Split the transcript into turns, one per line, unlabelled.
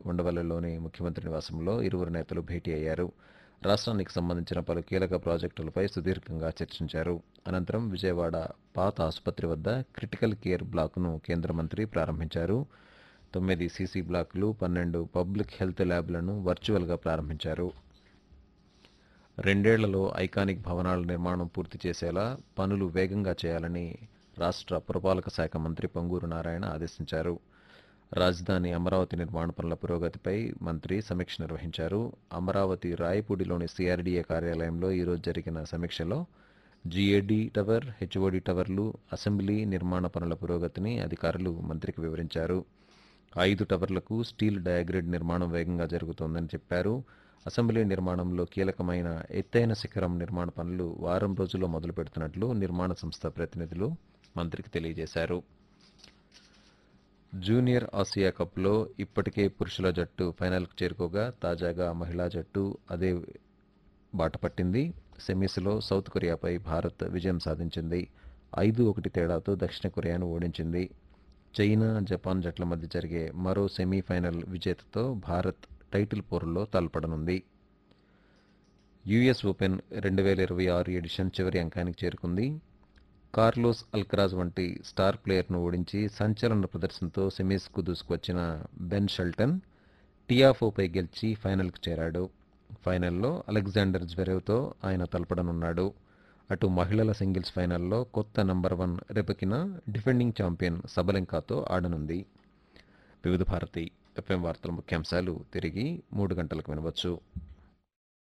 ఉండవల్లిలోని ముఖ్యమంత్రి నివాసంలో ఇరువురు నేతలు భేటీ అయ్యారు. రాష్ట్రానికి సంబంధించిన పలు కీలక ప్రాజెక్టులపై సుదీర్ఘంగా చర్చించారు. అనంతరం విజయవాడ పాత ఆసుపత్రి వద్ద క్రిటికల్ కేర్ బ్లాకును కేంద్ర మంత్రి ప్రారంభించారు. 9 సీసీ బ్లాకులు, 12 పబ్లిక్ హెల్త్ ల్యాబ్లను వర్చువల్గా ప్రారంభించారు. 2 ఏళ్లలో ఐకానిక్ భవనాల నిర్మాణం పూర్తి చేసేలా పనులు వేగంగా చేయాలని రాష్ట్ర పురపాలక శాఖ మంత్రి పొంగూరు నారాయణ ఆదేశించారు. రాజధాని అమరావతి నిర్మాణ పనుల పురోగతిపై మంత్రి సమీక్ష నిర్వహించారు. అమరావతి రాయపూడిలోని సిఆర్డీఏ కార్యాలయంలో ఈరోజు జరిగిన సమీక్షలో జీఏడీ టవర్, హెచ్ఓడి టవర్లు, అసెంబ్లీ నిర్మాణ పనుల పురోగతిని అధికారులు మంత్రికి వివరించారు. 5 టవర్లకు స్టీల్ డయాగ్రిడ్ నిర్మాణం వేగంగా జరుగుతోందని చెప్పారు. అసెంబ్లీ నిర్మాణంలో కీలకమైన ఎత్తైన శిఖరం నిర్మాణ పనులు వారం రోజుల్లో మొదలు పెడుతున్నట్లు నిర్మాణ సంస్థ ప్రతినిధులు మంత్రికి తెలియజేశారు. జూనియర్ ఆసియా కప్లో ఇప్పటికే పురుషుల జట్టు ఫైనల్కు చేరుకోగా తాజాగా మహిళా జట్టు అదే బాట పట్టింది. సెమీస్లో సౌత్ కొరియాపై భారత్ విజయం సాధించింది. 5-1 తేడాతో దక్షిణ కొరియాను ఓడించింది. చైనా, జపాన్ జట్ల మధ్య జరిగే మరో సెమీఫైనల్ విజేతతో భారత్ టైటిల్ పోరులో తలపడనుంది. యుఎస్ ఓపెన్ 2026 ఎడిషన్ చివరి అంకానికి చేరుకుంది. కార్లోస్ అల్కరాజ్ వంటి స్టార్ ప్లేయర్ను ఓడించి సంచలన ప్రదర్శనతో సెమీస్కు దూసుకువచ్చిన బెన్ షెల్టన్ టియాఫోపై గెలిచి ఫైనల్కు చేరాడు. ఫైనల్లో అలెగ్జాండర్ జ్వెరేవ్తో ఆయన తలపడనున్నాడు. అటు మహిళల సింగిల్స్ ఫైనల్లో కొత్త నంబర్ 1 రెబెకినా డిఫెండింగ్ ఛాంపియన్ సబలెంకాతో ఆడనుంది. వివిధ భారతి ఎఫ్ఎం వార్తల ముఖ్యాంశాలు తిరిగి 3 గంటలకు వినవచ్చు.